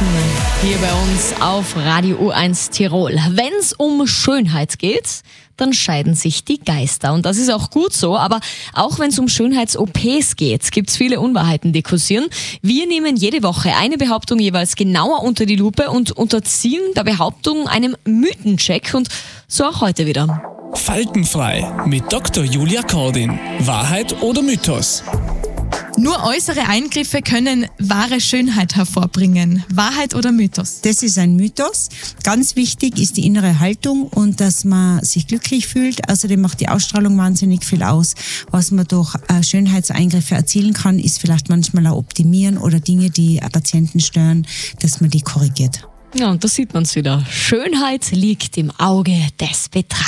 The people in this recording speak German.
Wissen hier bei uns auf Radio U1 Tirol. Wenn es um Schönheit geht, dann scheiden sich die Geister. Und das ist auch gut so, aber auch wenn es um Schönheits-OPs geht, gibt es viele Unwahrheiten, die kursieren. Wir nehmen jede Woche eine Behauptung jeweils genauer unter die Lupe und unterziehen der Behauptung einem Mythencheck, und so auch heute wieder. Faltenfrei mit Dr. Julia Kordin. Wahrheit oder Mythos? Nur äußere Eingriffe können wahre Schönheit hervorbringen. Wahrheit oder Mythos? Das ist ein Mythos. Ganz wichtig ist die innere Haltung und dass man sich glücklich fühlt. Außerdem macht die Ausstrahlung wahnsinnig viel aus. Was man durch Schönheitseingriffe erzielen kann, ist vielleicht manchmal auch optimieren oder Dinge, die Patienten stören, dass man die korrigiert. Ja, und da sieht man es wieder. Schönheit liegt im Auge des Betrachters.